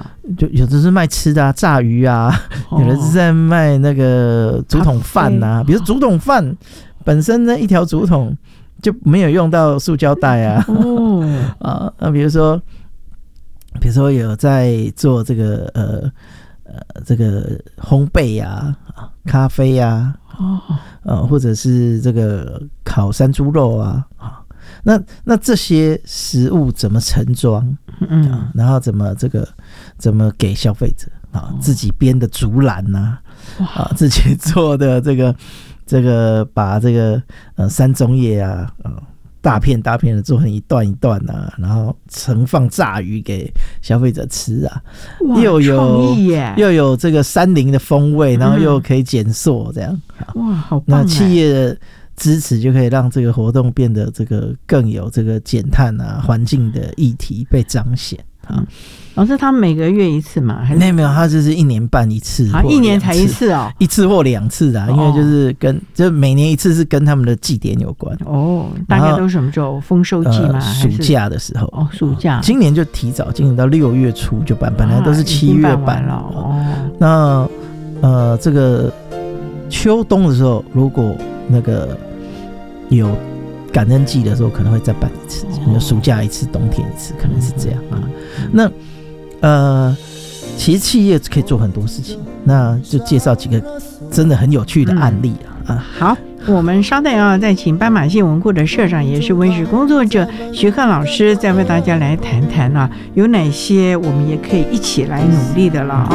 就有的是卖吃的啊，炸鱼啊，有的是在卖那个竹筒饭啊，比如竹筒饭本身呢，一条竹筒就没有用到塑胶袋啊。比如说有在做这个这个烘焙啊，咖啡啊，或者是这个烤山猪肉啊，那这些食物怎么盛装？然后怎么给消费者啊？自己编的竹篮啊，自己做的这个把这个山棕叶啊，大片大片的做成一段一段啊，然后盛放炸鱼给消费者吃啊，又有这个山林的风味，然后又可以减塑，这样哇，好棒！ 那企业的支持就可以让这个活动变得这个更有这个减碳啊环境的议题被彰显啊。 老师，他每个月一次吗？还是没有，他就是1年办一次， 一年才一次哦， 一次或2次啊，因为就每年一次是跟他们的祭典有关大概都是什么时候？丰收季吗？ 暑假的时候暑假。 今年就提早，今年到6月初就办，本来都是7月办了那这个秋冬的时候，如果那个有感恩季的时候，可能会再办一次，就暑假一次，冬天一次，可能是这样啊。那其实企业可以做很多事情，那就介绍几个真的很有趣的案例啊。 好，我们稍等要再请斑马线文库的社长，也是文史工作者徐克老师，再为大家来谈谈有哪些我们也可以一起来努力的了啊。